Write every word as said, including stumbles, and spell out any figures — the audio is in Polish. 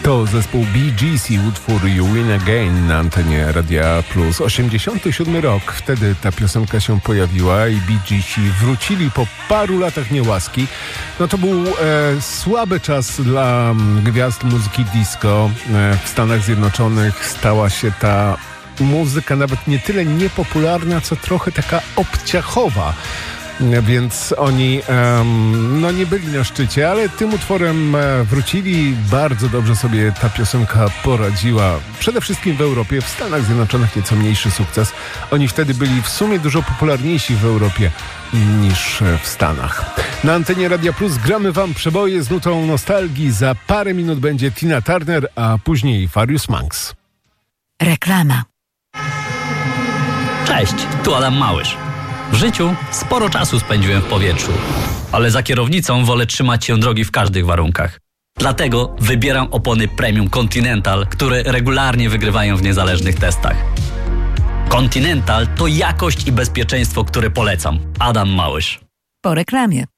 To zespół Bee Gees i utwór You Win Again na antenie Radia Plus. osiemdziesiąty siódmy rok, wtedy ta piosenka się pojawiła i Bee Geesi wrócili po paru latach niełaski. No to był e, słaby czas dla gwiazd muzyki disco. E, w Stanach Zjednoczonych stała się ta muzyka nawet nie tyle niepopularna, co trochę taka obciachowa. Więc oni um, no nie byli na szczycie, ale tym utworem e, wrócili. Bardzo dobrze sobie ta piosenka poradziła. Przede wszystkim w Europie, w Stanach Zjednoczonych nieco mniejszy sukces. Oni wtedy byli w sumie dużo popularniejsi w Europie niż w Stanach. Na antenie Radia Plus gramy wam przeboje z nutą nostalgii. Za parę minut będzie Tina Turner, a później Farius Monks. Reklama. Cześć, tu Adam Małysz. W życiu sporo czasu spędziłem w powietrzu, ale za kierownicą wolę trzymać się drogi w każdych warunkach. Dlatego wybieram opony Premium Continental, które regularnie wygrywają w niezależnych testach. Continental to jakość i bezpieczeństwo, które polecam. Adam Małysz. Po reklamie.